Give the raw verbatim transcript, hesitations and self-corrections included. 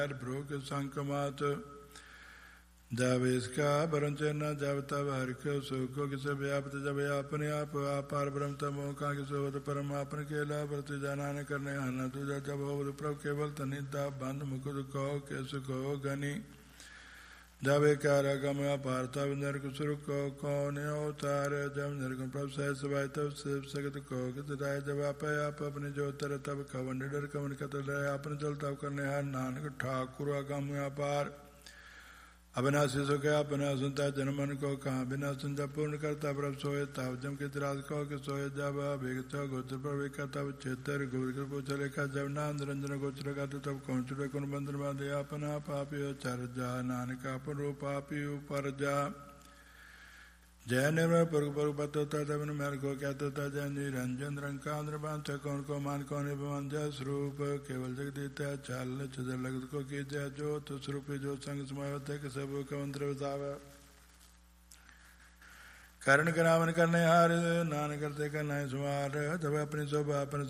broke संकमात जब इसका वरण चरना जब तब हरिक सुखो किसे व्याप्त जब अपने आप अपार ब्रह्म तब का किसे होत परमात्म केला प्रति जाना करने हन तुझा जब हो प्रभु केवल तनिदा बंद मुकुद कहो कैसे कहो गनी जब कार गम अपारता नरक सुर को कौन अवतार जब नरक प्रभु सह सवाय तब शिव सगत कहो कित राय जब आप आप अपने जो तर तब कवन डर कवन कत रहे अपने चल तब करने हर नानक ठाकुर अगम अपार अविनाशी सो क्या अपना सुनता जनमन को कहाँ बिना सुनता पूर्ण करता प्रभ सोए तब जम के तिराज कहो कि सोए जब भेगता गोत्र पर वेका तब चेतर गोत्र को चले का जब नाम निरंजन गोत्र का तो तब कौन चुड़े कौन बंधन बांधे अपना पापी चर जा नानक अपन रो पापी ऊपर जा जय निर्मल पुरख पुरख पत होता तब मेरे को क्या होता जय निरंजन रंकांध्र बांध कौन को मान कौन भगवान जय स्वरूप केवल जगदीत चाल चजर लगत को की जय जो तो स्वरूप जो संग समय होते कि सब का मंत्र बतावे करण करावन करने हार नान करते करना सुमार जब अपनी शोभा अपने